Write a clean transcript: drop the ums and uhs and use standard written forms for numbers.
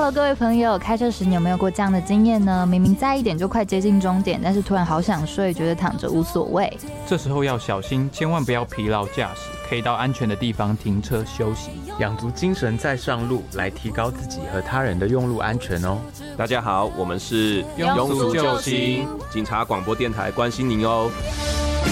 Hello， 各位朋友，开车时你有没有过这样的经验呢？明明在1点就快接近终点，但是突然好想睡，觉得躺着无所谓。 这时候要小心，千万不要疲劳驾驶，可以到安全的地方停车休息， 养足精神再上路，来提高自己和他人的用路安全哦。 大家好，我们是庸俗救星警察广播电台，关心您哦。